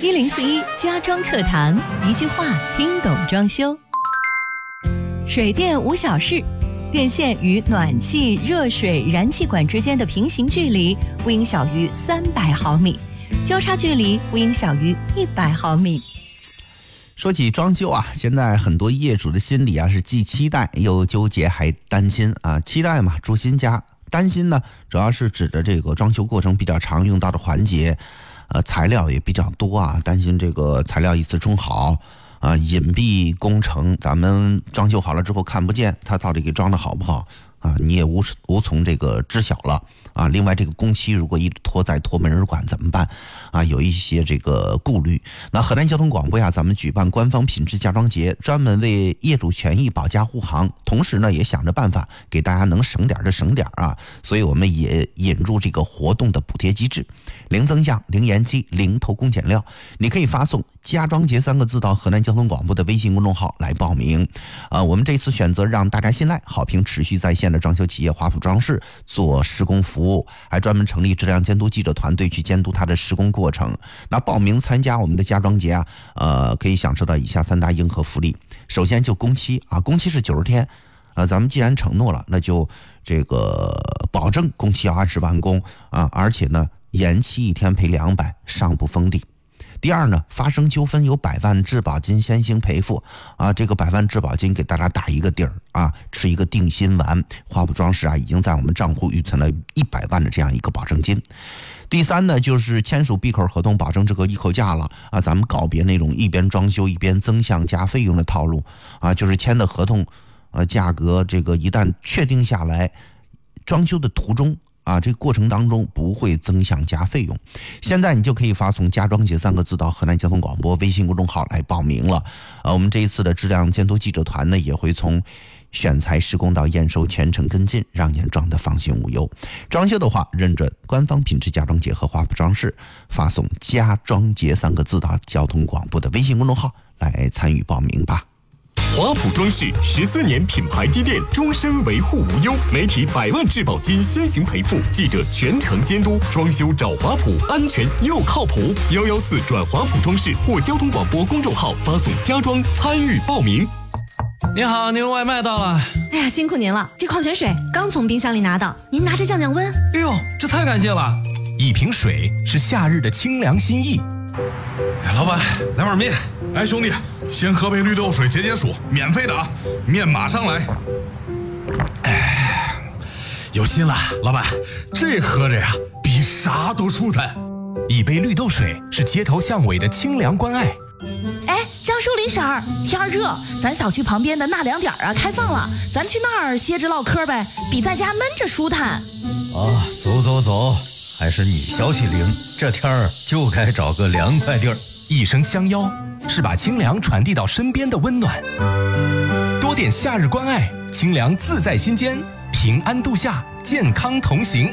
1041家装课堂，一句话听懂装修。水电无小事，电线与暖气、热水、燃气管之间的平行距离不应小于300毫米，交叉距离不应小于100毫米。 说起装修啊，现在很多业主的心里啊是既期待又纠结还担心啊。期待嘛，住新家；担心呢，主要是指的这个装修过程比较长，用到的环节，材料也比较多啊，担心这个材料一次冲好啊，隐蔽工程，咱们装修好了之后看不见它到底给装的好不好啊，你也无从这个知晓了啊。另外，这个工期如果一拖再拖没人管怎么办啊？有一些这个顾虑。那河南交通广播呀，咱们举办官方品质家装节，专门为业主权益保驾护航，同时呢也想着办法给大家能省点的省点啊。所以我们也引入这个活动的补贴机制，零增项、零延期、零偷工减料。你可以发送“家装节”3个字到河南交通广播的微信公众号来报名。我们这次选择让大家信赖、好评持续在线的装修企业华普装饰做施工服务，还专门成立质量监督记者团队去监督它的施工过程。那报名参加我们的家装节啊，可以享受到以下3大硬核福利。首先就工期啊，工期是90天。咱们既然承诺了，那就这个保证工期要按时完工啊，而且呢，延期1天赔200，上不封顶。第二呢，发生纠纷有100万质保金先行赔付啊，这个100万质保金给大家打一个底儿啊，吃一个定心丸。华普装饰啊，已经在我们账户预存了100万的这样一个保证金。第三呢，就是签署闭口合同，保证这个一口价了啊，咱们告别那种一边装修一边增项加费用的套路啊，就是签的合同价格这个一旦确定下来，装修的途中啊，这个过程当中不会增项加费用。现在你就可以发送“家装节”3个字到河南交通广播微信公众号来报名了。我们这一次的质量监督记者团呢，也会从选材施工到验收全程跟进，让您装的放心无忧。装修的话，认准官方品质家装节和华普装饰，发送“家装节”3个字到交通广播的微信公众号来参与报名吧。 华普装饰14年品牌积淀，终身维护无忧，媒体100万质保金先行赔付，记者全程监督，装修找华普，安全又靠谱。114转华普装饰或交通广播公众号发送“家装”参与报名。 你好，您外卖到了。 哎呀，辛苦您了，这矿泉水刚从冰箱里拿到，您拿着降降温。 哎呦，这太感谢了！ 一瓶水是夏日的清凉心意。 哎，老板，来碗面。 哎，兄弟，先喝杯绿豆水解解暑，免费的啊，面马上来。 哎，有心了，老板，这喝着呀，比啥都舒坦。一杯绿豆水是街头巷尾的清凉关爱。 哎，张淑林婶儿，天儿热，咱小区旁边的纳凉点啊开放了，咱去那儿歇着唠嗑呗，比在家闷着舒坦。 走走走，还是你消息灵，这天儿就该找个凉快地儿。 一声相邀，是把清凉传递到身边的温暖。多点夏日关爱，清凉自在心间，平安度夏，健康同行。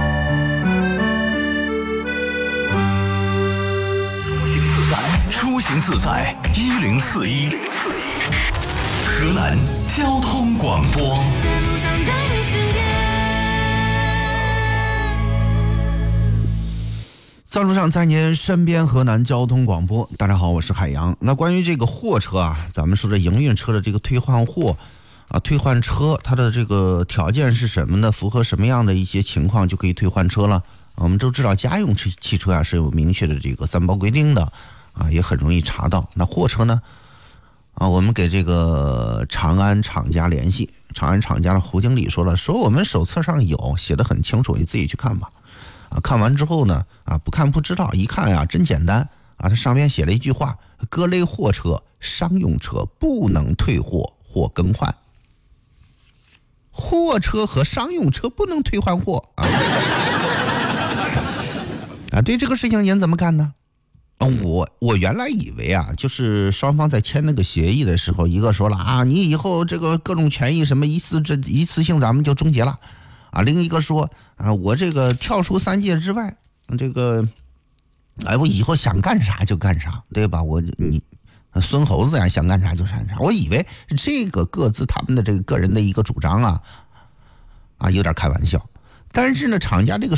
出行自在1041，河南交通广播。 在路上在您身边，河南交通广播。大家好，我是海洋。那关于这个货车啊，咱们说的营运车的这个退换货啊，退换车它的这个条件是什么呢？符合什么样的一些情况就可以退换车了？我们都知道家用汽车啊是有明确的这个3包规定的啊，也很容易查到。那货车呢？我们给这个长安厂家联系，长安厂家的胡经理说我们手册上有写得很清楚，你自己去看吧。看完之后呢，不看不知道，一看呀，真简单啊！它上面写了一句话：各类货车、商用车不能退货或更换。货车和商用车不能退换货啊！对这个事情您怎么看呢？我原来以为啊，就是双方在签那个协议的时候，一个说了啊，你以后这个各种权益什么一次性咱们就终结了。另一个说我这个跳出3界之外，这个我以后想干啥就干啥，对吧？你孙猴子呀，想干啥就干啥。我以为这个各自他们的这个个人的一个主张有点开玩笑。但是呢，厂家这个